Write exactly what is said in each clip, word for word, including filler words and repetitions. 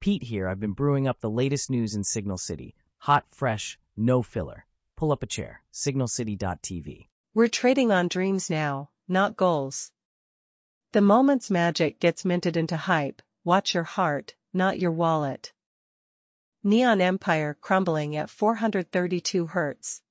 Pete here. I've been brewing up the latest news in Signal City. Hot, fresh, no filler. Pull up a chair. signal city dot t v. We're trading on dreams now, not goals. The moment's magic gets minted into hype. Watch your heart, not your wallet. Neon Empire crumbling at four hundred thirty-two hertz.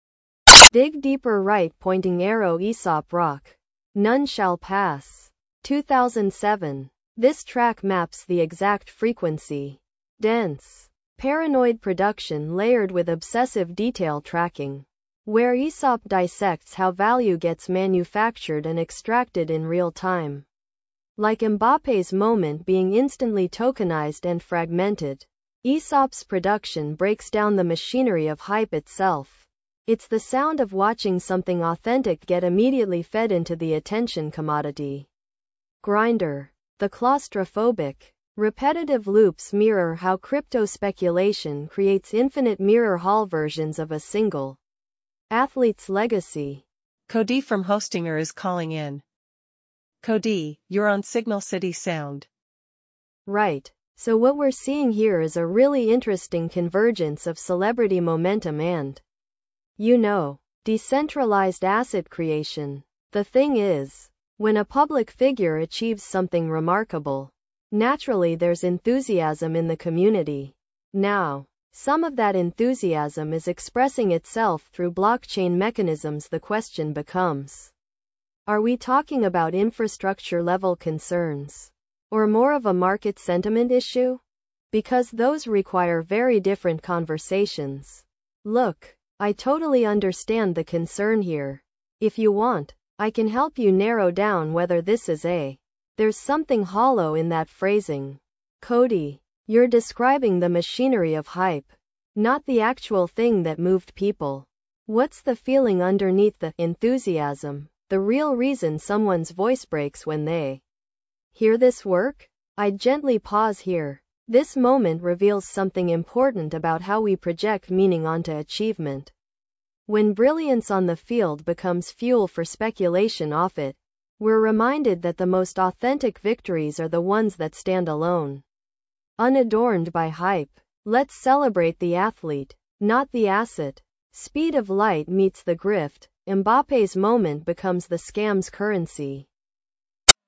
Dig deeper, right pointing arrow. Aesop Rock. None shall pass. two thousand seven. This track maps the exact frequency. Dense, paranoid production layered with obsessive detail tracking. Where Aesop dissects how value gets manufactured and extracted in real time. Like Mbappe's moment being instantly tokenized and fragmented, Aesop's production breaks down the machinery of hype itself. It's the sound of watching something authentic get immediately fed into the attention commodity. Grindr. The claustrophobic, repetitive loops mirror how crypto speculation creates infinite mirror hall versions of a single athlete's legacy. Cody from Hostinger is calling in. Cody, you're on Signal City Sound. Right. So what we're seeing here is a really interesting convergence of celebrity momentum and, you know, decentralized asset creation. The thing is, when a public figure achieves something remarkable, naturally there's enthusiasm in the community. Now, some of that enthusiasm is expressing itself through blockchain mechanisms. The question becomes, are we talking about infrastructure level concerns, or more of a market sentiment issue? Because those require very different conversations. Look, I totally understand the concern here. If you want, I can help you narrow down whether this is a. There's something hollow in that phrasing. Cody, you're describing the machinery of hype, not the actual thing that moved people. What's the feeling underneath the enthusiasm, the real reason someone's voice breaks when they hear this work? I gently pause here. This moment reveals something important about how we project meaning onto achievement. When brilliance on the field becomes fuel for speculation off it, we're reminded that the most authentic victories are the ones that stand alone, unadorned by hype. Let's celebrate the athlete, not the asset. Speed of light meets the grift. Mbappe's moment becomes the scam's currency.